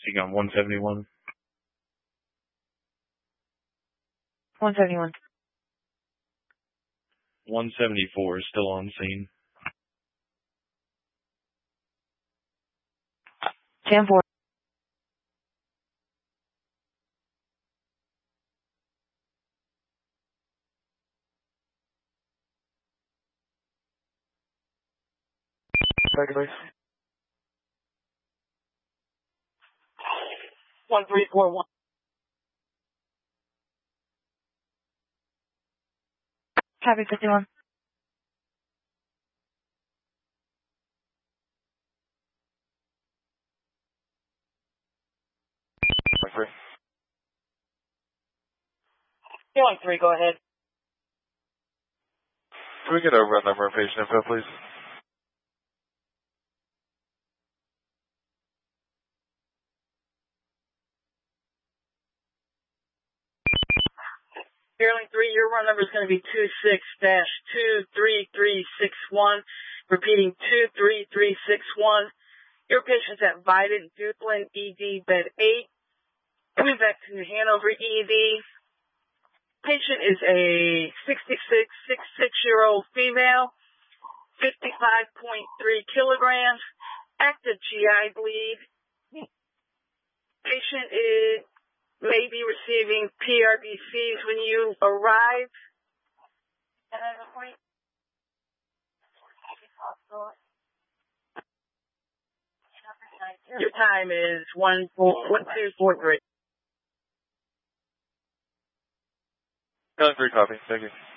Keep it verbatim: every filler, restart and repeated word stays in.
Speaking on one seventy-one. one seventy-one. one seventy-four is still on scene. ten four. Second base. one three four one. Copy fifty-one. Three. Going three, go ahead. Can we get a run number and patient info, please? Fairlane three, your run number is going to be two six dash two three three six one. Repeating two three three six one. Your patient's at Vidant Duplin E D bed eight. Coming back to New Hanover E D. Patient is a sixty-six, sixty-six-year-old female, fifty-five point three kilograms, active G I bleed. Patient is may be receiving P R B Cs when you arrive. Your time is one four one two four three. Going three, copy. Thank you.